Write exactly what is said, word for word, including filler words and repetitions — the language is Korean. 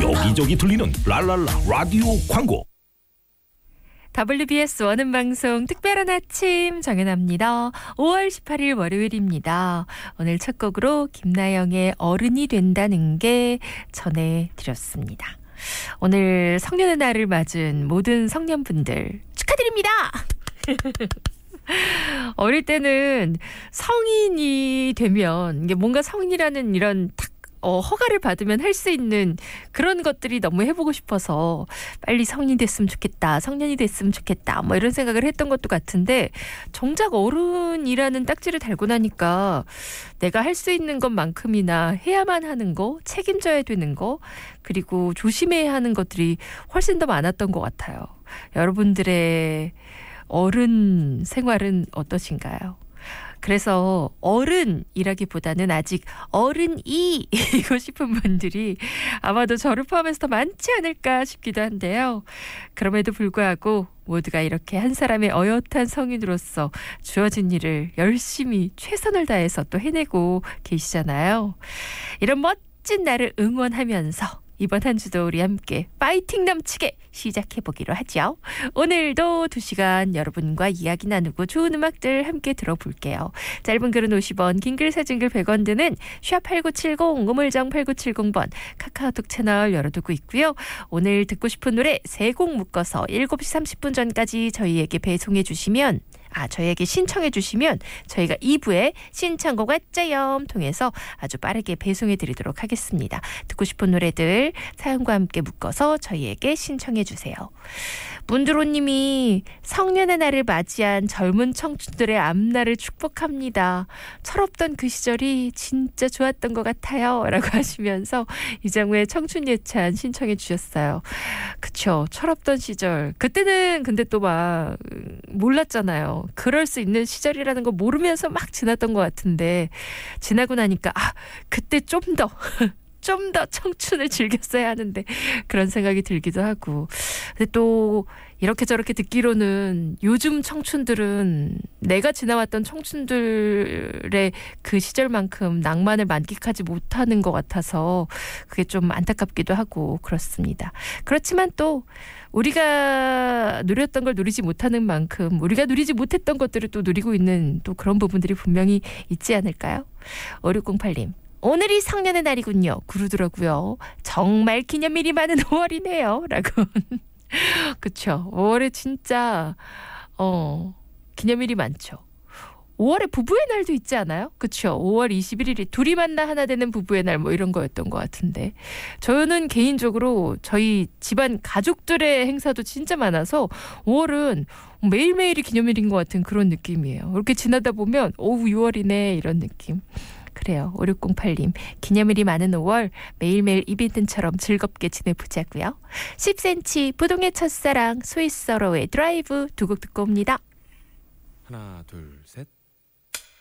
여기저기 들리는 랄랄라 라디오 광고. 더블유비에스 원음방송 특별한 아침 정연아입니다. 오월 십팔일 월요일입니다. 오늘 첫 곡으로 김나영의 어른이 된다는 게 전해드렸습니다. 오늘 성년의 날을 맞은 모든 성년분들 축하드립니다. 어릴 때는 성인이 되면 이게 뭔가 성인이라는 이런 탁 어, 허가를 받으면 할 수 있는 그런 것들이 너무 해보고 싶어서 빨리 성인이 됐으면 좋겠다, 성년이 됐으면 좋겠다, 뭐 이런 생각을 했던 것도 같은데 정작 어른이라는 딱지를 달고 나니까 내가 할 수 있는 것만큼이나 해야만 하는 거, 책임져야 되는 거, 그리고 조심해야 하는 것들이 훨씬 더 많았던 것 같아요. 여러분들의 어른 생활은 어떠신가요? 그래서 어른이라기보다는 아직 어른이이고 싶은 분들이 아마도 저를 포함해서 더 많지 않을까 싶기도 한데요. 그럼에도 불구하고 모두가 이렇게 한 사람의 어엿한 성인으로서 주어진 일을 열심히 최선을 다해서 또 해내고 계시잖아요. 이런 멋진 날을 응원하면서 이번 한 주도 우리 함께 파이팅 넘치게 시작해보기로 하죠. 오늘도 두 시간 여러분과 이야기 나누고 좋은 음악들 함께 들어볼게요. 짧은 글은 오십 원, 긴 글 사진 글 백 원 드는 샵 팔구칠공, 우물정 팔구칠공 번 카카오톡 채널 열어두고 있고요. 오늘 듣고 싶은 노래 세 곡 묶어서 일곱 시 삼십 분 전까지 저희에게 배송해 주시면 아, 저희에게 신청해 주시면 저희가 이 부에 신청곡 왔자염 통해서 아주 빠르게 배송해 드리도록 하겠습니다. 듣고 싶은 노래들 사연과 함께 묶어서 저희에게 신청해 주세요. 문드로님이 성년의 날을 맞이한 젊은 청춘들의 앞날을 축복합니다. 철없던 그 시절이 진짜 좋았던 것 같아요. 라고 하시면서 이장우의 청춘 예찬 신청해 주셨어요. 그쵸. 철없던 시절. 그때는 근데 또 막 몰랐잖아요. 그럴 수 있는 시절이라는 거 모르면서 막 지났던 것 같은데 지나고 나니까 아 그때 좀 더 좀 더 청춘을 즐겼어야 하는데 그런 생각이 들기도 하고 근데 또 이렇게 저렇게 듣기로는 요즘 청춘들은 내가 지나왔던 청춘들의 그 시절만큼 낭만을 만끽하지 못하는 것 같아서 그게 좀 안타깝기도 하고 그렇습니다. 그렇지만 또 우리가 누렸던 걸 누리지 못하는 만큼 우리가 누리지 못했던 것들을 또 누리고 있는 또 그런 부분들이 분명히 있지 않을까요? 오육공팔 님. 오늘이 성년의 날이군요. 그러더라고요. 정말 기념일이 많은 오월이네요. 라고. 그쵸. 오월에 진짜 어 기념일이 많죠. 오월에 부부의 날도 있지 않아요? 그쵸. 오월 이십일일이 둘이 만나 하나 되는 부부의 날 뭐 이런 거였던 것 같은데 저는 개인적으로 저희 집안 가족들의 행사도 진짜 많아서 오월은 매일매일이 기념일인 것 같은 그런 느낌이에요. 이렇게 지나다 보면 오우 유월이네 이런 느낌. 그래요. 오육공팔 님 기념일이 많은 오월 매일매일 이벤트처럼 즐겁게 지내보자고요. 십 센티미터 부동의 첫사랑 스위스어로의 드라이브 두 곡 듣고 옵니다. 하나 둘 셋.